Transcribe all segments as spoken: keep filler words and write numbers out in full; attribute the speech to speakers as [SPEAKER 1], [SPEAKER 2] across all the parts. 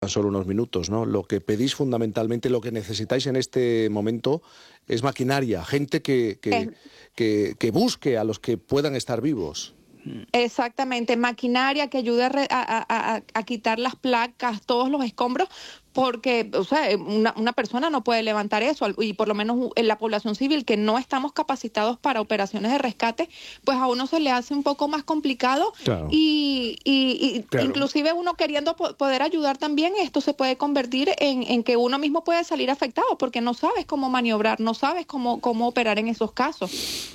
[SPEAKER 1] tan solo unos minutos, ¿no? Lo que pedís fundamentalmente, lo que necesitáis en este momento es maquinaria, gente que, que,
[SPEAKER 2] Eh.
[SPEAKER 1] que, que busque a los que puedan estar vivos.
[SPEAKER 2] Exactamente, maquinaria que ayude a, re, a, a, a quitar las placas, todos los escombros, porque o sea, una, una persona no puede levantar eso, y por lo menos en la población civil que no estamos capacitados para operaciones de rescate, pues a uno se le hace un poco más complicado. Claro. y, y, y claro. Inclusive uno queriendo po poder ayudar también, esto se puede convertir en, en que uno mismo puede salir afectado porque no sabes cómo maniobrar, no sabes cómo, cómo operar en esos casos.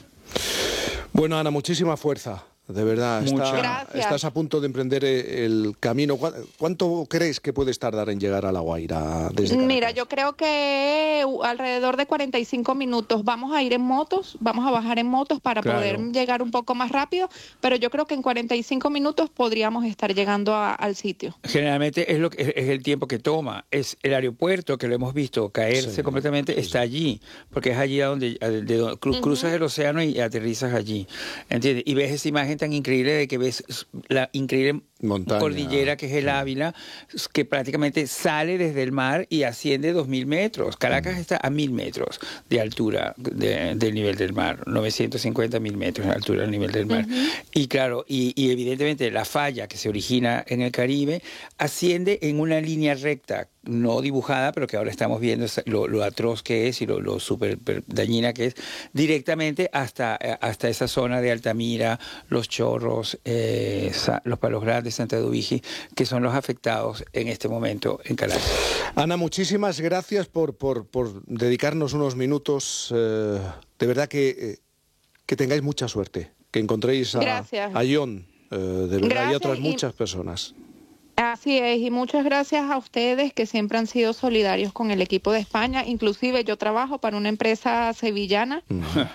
[SPEAKER 1] Bueno, Ana, muchísima fuerza. De verdad, está, estás a punto de emprender el camino. ¿Cuánto crees que puedes tardar en llegar a La Guaira desde Caracas?
[SPEAKER 2] Mira, yo creo que alrededor de cuarenta y cinco minutos. Vamos a ir en motos, vamos a bajar en motos para claro. poder llegar un poco más rápido, pero yo creo que en cuarenta y cinco minutos podríamos estar llegando a, al sitio.
[SPEAKER 3] Generalmente es, lo que, es el tiempo que toma. Es el aeropuerto, que lo hemos visto caerse sí, completamente, sí, está sí. allí, porque es allí a donde, de, de, cru, uh-huh. cruzas el océano y aterrizas allí. ¿Entiendes? Y ves esa imagen tan increíble de que ves la increíble montaña, cordillera que es el sí. Ávila, que prácticamente sale desde el mar y asciende dos mil metros. Caracas mm. está a mil metros de altura de, del nivel del mar, novecientos cincuenta mil metros de altura del nivel del mar. Uh-huh. Y claro, y, y evidentemente la falla que se origina en el Caribe asciende en una línea recta, no dibujada, pero que ahora estamos viendo lo, lo atroz que es y lo, lo súper dañina que es, directamente hasta, hasta esa zona de Altamira, Los Chorros, eh, Los Palos Grandes, Santa Dubigi, que son los afectados en este momento en Caracas.
[SPEAKER 1] Ana, muchísimas gracias por, por, por dedicarnos unos minutos. Eh, de verdad que, eh, que tengáis mucha suerte, que encontréis a, a John, eh, de verdad, gracias, y a otras muchas y... personas.
[SPEAKER 2] Así es, y muchas gracias a ustedes que siempre han sido solidarios con el equipo de España. Inclusive yo trabajo para una empresa sevillana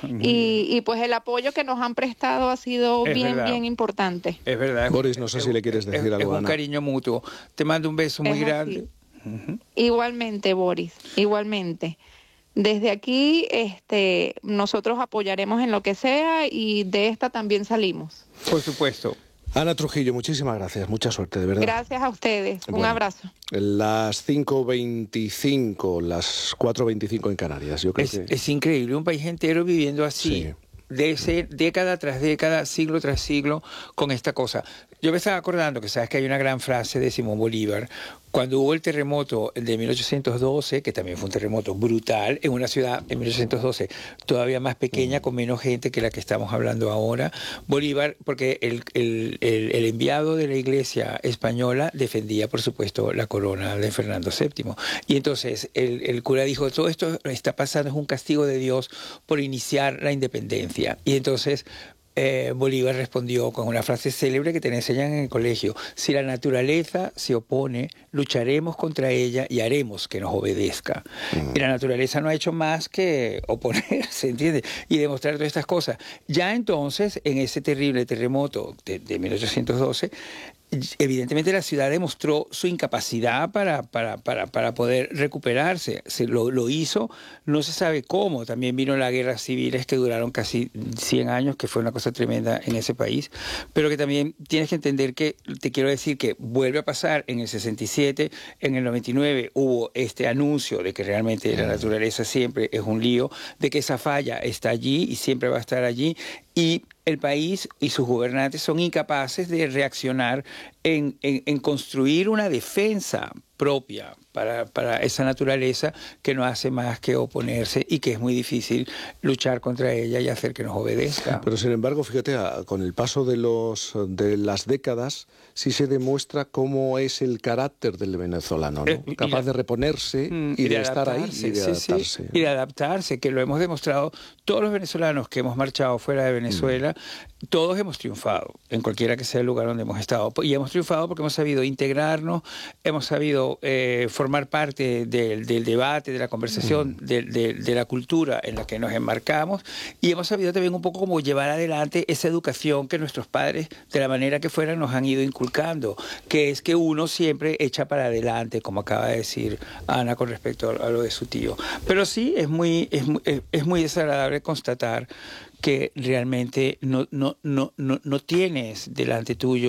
[SPEAKER 2] y, y pues el apoyo que nos han prestado ha sido es bien, verdad. bien importante.
[SPEAKER 3] Es verdad.
[SPEAKER 1] Boris, no sé es, si le quieres decir
[SPEAKER 3] es,
[SPEAKER 1] algo,
[SPEAKER 3] Es un
[SPEAKER 1] Ana.
[SPEAKER 3] cariño mutuo. Te mando un beso muy es grande.
[SPEAKER 2] Uh-huh. Igualmente, Boris, igualmente. Desde aquí este, nosotros apoyaremos en lo que sea y de esta también salimos.
[SPEAKER 3] Por supuesto.
[SPEAKER 1] Ana Trujillo, muchísimas gracias, mucha suerte, de verdad.
[SPEAKER 2] Gracias a ustedes, un bueno, abrazo.
[SPEAKER 1] Las cinco veinticinco, las cuatro veinticinco en Canarias, yo creo
[SPEAKER 3] es,
[SPEAKER 1] que...
[SPEAKER 3] Es increíble, un país entero viviendo así, sí. de ese, década tras década, siglo tras siglo, con esta cosa. Yo me estaba acordando que sabes que hay una gran frase de Simón Bolívar, cuando hubo el terremoto de mil ochocientos doce, que también fue un terremoto brutal, en una ciudad en mil ochocientos doce todavía más pequeña, con menos gente que la que estamos hablando ahora, Bolívar, porque el, el, el, el enviado de la Iglesia española defendía, por supuesto, la corona de Fernando séptimo. Y entonces el, el cura dijo, todo esto está pasando, es un castigo de Dios por iniciar la independencia. Y entonces... Eh, Bolívar respondió con una frase célebre que te enseñan en el colegio: si la naturaleza se opone, lucharemos contra ella y haremos que nos obedezca. Uh-huh. Y la naturaleza no ha hecho más que oponerse, ¿entiendes? Y demostrar todas estas cosas. Ya entonces, en ese terrible terremoto de, de mil ochocientos doce, evidentemente la ciudad demostró su incapacidad para, para, para, para poder recuperarse. Se lo, lo hizo, no se sabe cómo. También vino las guerras civiles que duraron casi cien años, que fue una cosa tremenda en ese país. Pero que también tienes que entender que, te quiero decir que vuelve a pasar en el sesenta y siete, en el noventa y nueve hubo este anuncio de que realmente la naturaleza siempre es un lío, de que esa falla está allí y siempre va a estar allí. Y el país y sus gobernantes son incapaces de reaccionar en, en, en construir una defensa propia para, para esa naturaleza que no hace más que oponerse y que es muy difícil luchar contra ella y hacer que nos obedezca.
[SPEAKER 1] Pero sin embargo, fíjate, con el paso de, los, de las décadas sí se demuestra cómo es el carácter del venezolano, ¿no? Eh, Capaz la, de reponerse mm, y, y de, de estar ahí y de
[SPEAKER 3] sí,
[SPEAKER 1] adaptarse.
[SPEAKER 3] Sí, y de adaptarse, que lo hemos demostrado todos los venezolanos que hemos marchado fuera de Venezuela, mm. todos hemos triunfado, en cualquiera que sea el lugar donde hemos estado. Y hemos triunfado porque hemos sabido integrarnos, hemos sabido eh, formar parte del, del debate, de la conversación, mm. de, de, de la cultura en la que nos enmarcamos, y hemos sabido también un poco cómo llevar adelante esa educación que nuestros padres, de la manera que fueran, nos han ido inculcando, que es que uno siempre echa para adelante, como acaba de decir Ana con respecto a lo de su tío. Pero sí, es muy, es, es, es muy desagradable constatar que realmente no, no, no, no, no tienes delante tuyo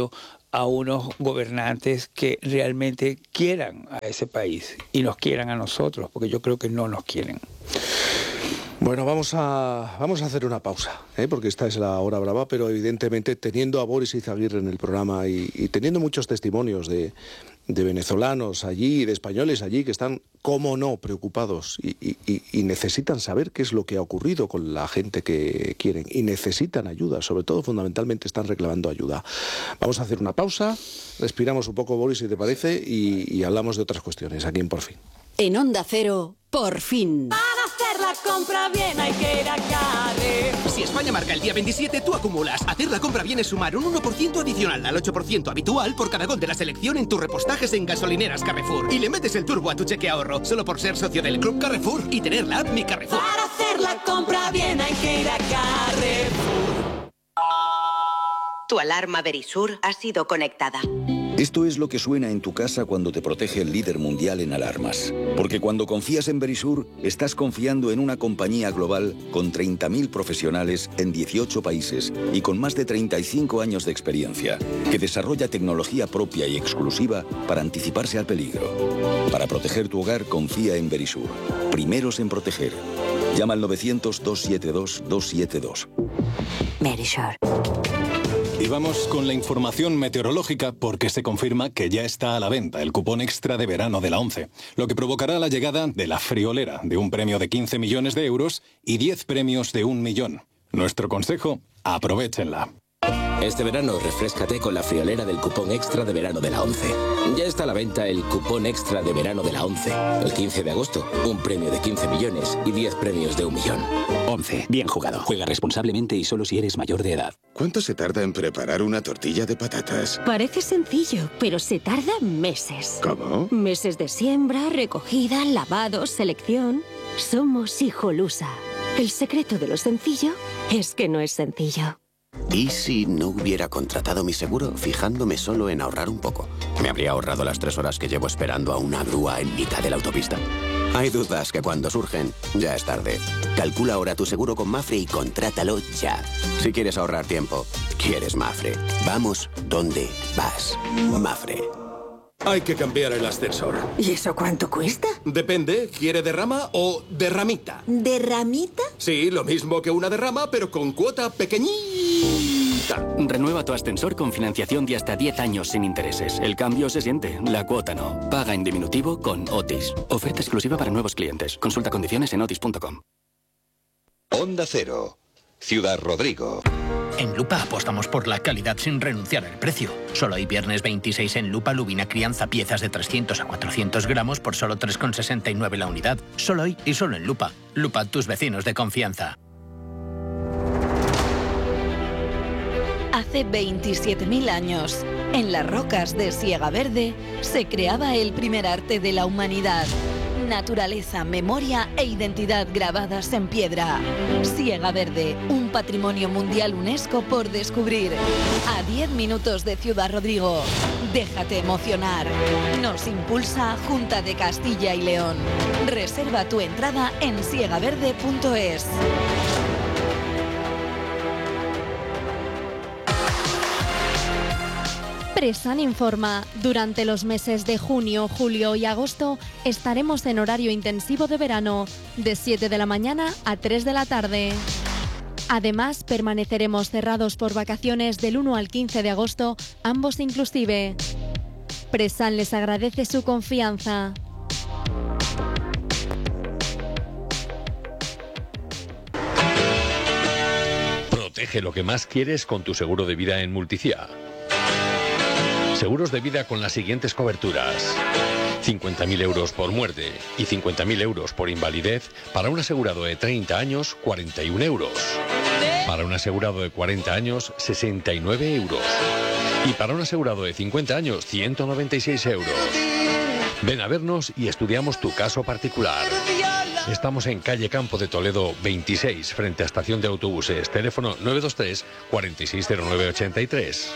[SPEAKER 3] a unos gobernantes que realmente quieran a ese país y nos quieran a nosotros, porque yo creo que no nos quieren.
[SPEAKER 1] Bueno, vamos a, vamos a hacer una pausa, ¿eh? Porque esta es la hora brava, pero evidentemente teniendo a Boris Izaguirre en el programa y, y teniendo muchos testimonios de, de venezolanos allí y de españoles allí que están, cómo no, preocupados y, y, y necesitan saber qué es lo que ha ocurrido con la gente que quieren y necesitan ayuda, sobre todo fundamentalmente están reclamando ayuda. Vamos a hacer una pausa, respiramos un poco, Boris, si te parece, y, y hablamos de otras cuestiones aquí en Por Fin.
[SPEAKER 4] En Onda Cero, Por Fin.
[SPEAKER 5] Para hacer la compra bien hay que ir a Carrefour.
[SPEAKER 6] Si España marca el día veintisiete, tú acumulas. Hacer la compra bien es sumar un uno por ciento adicional al ocho por ciento habitual por cada gol de la selección en tus repostajes en gasolineras Carrefour. Y le metes el turbo a tu cheque ahorro, solo por ser socio del Club Carrefour y tener la app Mi Carrefour.
[SPEAKER 5] Para hacer la compra bien hay que ir a Carrefour.
[SPEAKER 7] Tu alarma Verisur ha sido conectada.
[SPEAKER 8] Esto es lo que suena en tu casa cuando te protege el líder mundial en alarmas. Porque cuando confías en Verisur, estás confiando en una compañía global con treinta mil profesionales en dieciocho países y con más de treinta y cinco años de experiencia, que desarrolla tecnología propia y exclusiva para anticiparse al peligro. Para proteger tu hogar, confía en Verisur. Primeros en proteger. Llama al novecientos, doscientos setenta y dos, doscientos setenta y dos.
[SPEAKER 7] Verisur.
[SPEAKER 9] Y vamos con la información meteorológica porque se confirma que ya está a la venta el cupón extra de verano de la ONCE, lo que provocará la llegada de la friolera de un premio de quince millones de euros y diez premios de un millón. Nuestro consejo, aprovéchenla.
[SPEAKER 10] Este verano refréscate con la friolera del cupón extra de verano de la ONCE. Ya está a la venta el cupón extra de verano de la ONCE. El quince de agosto, un premio de quince millones y diez premios de un millón.
[SPEAKER 11] ONCE, bien jugado. Juega responsablemente y solo si eres mayor de edad.
[SPEAKER 12] ¿Cuánto se tarda en preparar una tortilla de patatas?
[SPEAKER 13] Parece sencillo, pero se tarda meses.
[SPEAKER 12] ¿Cómo?
[SPEAKER 13] Meses de siembra, recogida, lavado, selección. Somos Hijolusa. El secreto de lo sencillo es que no es sencillo.
[SPEAKER 14] ¿Y si no hubiera contratado mi seguro fijándome solo en ahorrar un poco? ¿Me habría ahorrado las tres horas que llevo esperando a una grúa en mitad de la autopista? Hay dudas que cuando surgen, ya es tarde. Calcula ahora tu seguro con Mafre y contrátalo ya. Si quieres ahorrar tiempo, quieres Mafre. Vamos donde vas. Mafre.
[SPEAKER 15] Hay que cambiar el ascensor.
[SPEAKER 16] ¿Y eso cuánto cuesta?
[SPEAKER 15] Depende, ¿quiere derrama o derramita?
[SPEAKER 16] ¿Derramita?
[SPEAKER 15] Sí, lo mismo que una derrama, pero con cuota pequeñita.
[SPEAKER 11] Renueva tu ascensor con financiación de hasta diez años sin intereses. El cambio se siente, la cuota no. Paga en diminutivo con Otis. Oferta exclusiva para nuevos clientes. Consulta condiciones en otis punto com.
[SPEAKER 17] Onda Cero, Ciudad Rodrigo.
[SPEAKER 18] En Lupa apostamos por la calidad sin renunciar al precio. Solo hoy viernes veintiséis en Lupa Lubina Crianza piezas de trescientos a cuatrocientos gramos por solo tres con sesenta y nueve la unidad. Solo hoy y solo en Lupa. Lupa, tus vecinos de confianza.
[SPEAKER 19] Hace veintisiete mil años, en las rocas de Siega Verde, se creaba el primer arte de la humanidad. Naturaleza, memoria e identidad grabadas en piedra. Siega Verde, un patrimonio mundial UNESCO por descubrir. A diez minutos de Ciudad Rodrigo. Déjate emocionar. Nos impulsa Junta de Castilla y León. Reserva tu entrada en siega verde punto es.
[SPEAKER 20] Presan informa. Durante los meses de junio, julio y agosto estaremos en horario intensivo de verano, de siete de la mañana a tres de la tarde. Además, permaneceremos cerrados por vacaciones del uno al quince de agosto, ambos inclusive. Presan les agradece su confianza.
[SPEAKER 21] Protege lo que más quieres con tu seguro de vida en Multicia. Seguros de vida con las siguientes coberturas. cincuenta mil euros por muerte y cincuenta mil euros por invalidez para un asegurado de treinta años, cuarenta y un euros. Para un asegurado de cuarenta años, sesenta y nueve euros. Y para un asegurado de cincuenta años, ciento noventa y seis euros. Ven a vernos y estudiamos tu caso particular. Estamos en calle Campo de Toledo veintiséis, frente a estación de autobuses. Teléfono nueve dos tres, cuatro seis cero nueve ocho tres.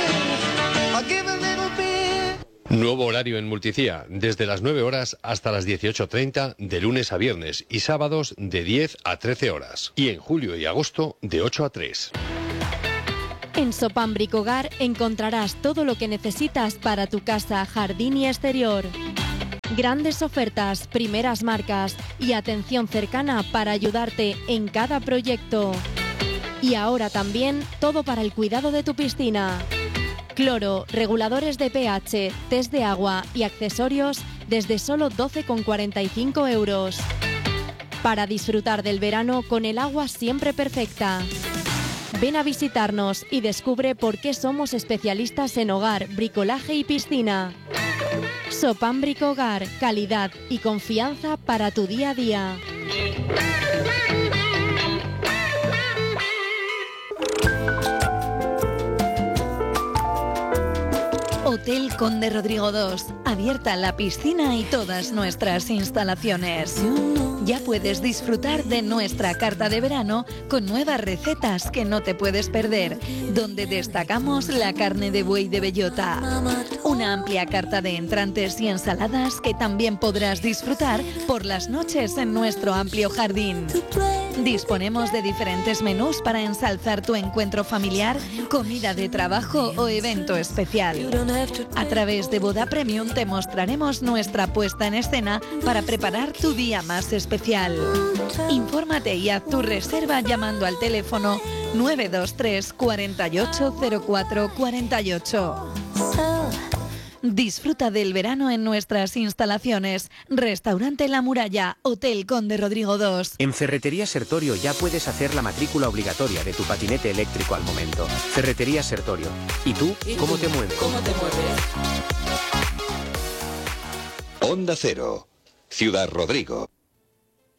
[SPEAKER 21] Nuevo horario en Multicia, desde las nueve horas hasta las dieciocho treinta, de lunes a viernes y sábados de diez a trece horas. Y en julio y agosto de ocho a tres.
[SPEAKER 20] En Sopam Bricogar encontrarás todo lo que necesitas para tu casa, jardín y exterior. Grandes ofertas, primeras marcas y atención cercana para ayudarte en cada proyecto. Y ahora también todo para el cuidado de tu piscina. Cloro, reguladores de pH, test de agua y accesorios desde solo doce con cuarenta y cinco euros. Para disfrutar del verano con el agua siempre perfecta. Ven a visitarnos y descubre por qué somos especialistas en hogar, bricolaje y piscina. Sopam Bricogar, calidad y confianza para tu día a día.
[SPEAKER 19] Hotel Conde Rodrigo dos, abierta la piscina y todas nuestras instalaciones. Ya puedes disfrutar de nuestra carta de verano con nuevas recetas que no te puedes perder, donde destacamos la carne de buey de bellota. Una amplia carta de entrantes y ensaladas que también podrás disfrutar por las noches en nuestro amplio jardín. Disponemos de diferentes menús para ensalzar tu encuentro familiar, comida de trabajo o evento especial. A través de Boda Premium te mostraremos nuestra puesta en escena para preparar tu día más especial. Infórmate y haz tu reserva llamando al teléfono nueve dos tres, cuarenta y ocho, cero cuatro cuarenta y ocho. Disfruta del verano en nuestras instalaciones. Restaurante La Muralla, Hotel Conde Rodrigo dos.
[SPEAKER 2] En Ferretería Sertorio ya puedes hacer la matrícula obligatoria de tu patinete eléctrico al momento. Ferretería Sertorio. ¿Y tú? ¿Cómo te mueves?
[SPEAKER 7] ¿Cómo te mueves?
[SPEAKER 17] Onda Cero, Ciudad Rodrigo.